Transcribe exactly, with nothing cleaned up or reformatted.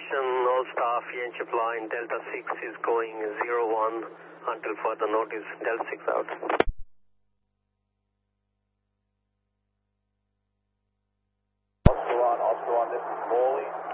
Attention all staff, Yanchep line, Delta six is going zero one until further notice, Delta six out. Oscar one, Oscar one, this is Morley.